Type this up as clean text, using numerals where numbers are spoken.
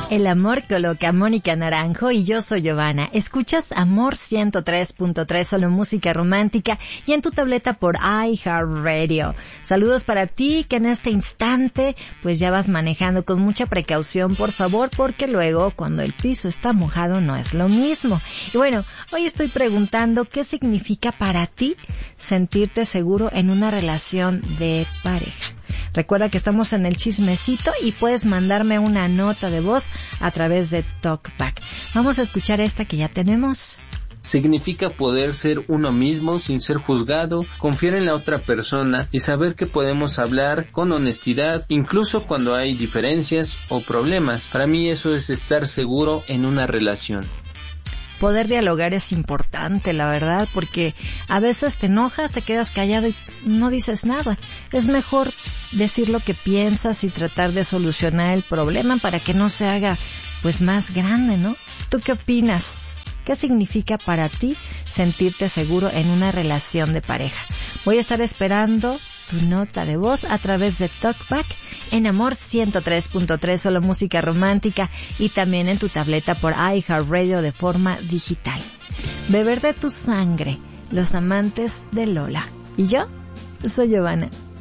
El amor coloca a Mónica Naranjo y yo soy Giovanna. Escuchas Amor 103.3, solo música romántica, y en tu tableta por iHeartRadio. Saludos para ti que en este instante pues ya vas manejando con mucha precaución, por favor, porque luego cuando el piso está mojado no es lo mismo. Y bueno, hoy estoy preguntando qué significa para ti sentirte seguro en una relación de pareja. Recuerda que estamos en el chismecito y puedes mandarme una nota de voz a través de TalkBack. Vamos a escuchar esta que ya tenemos. Significa poder ser uno mismo sin ser juzgado, confiar en la otra persona y saber que podemos hablar con honestidad, incluso cuando hay diferencias o problemas. Para mí eso es estar seguro en una relación. Poder dialogar es importante, la verdad, porque a veces te enojas, te quedas callado y no dices nada. Es mejor decir lo que piensas y tratar de solucionar el problema para que no se haga pues más grande, ¿no? ¿Tú qué opinas? ¿Qué significa para ti sentirte seguro en una relación de pareja? Voy a estar esperando tu nota de voz a través de TalkBack en Amor 103.3, solo música romántica, y también en tu tableta por iHeartRadio de forma digital. Beber de tu sangre, los amantes de Lola. ¿Y yo? Soy Giovanna.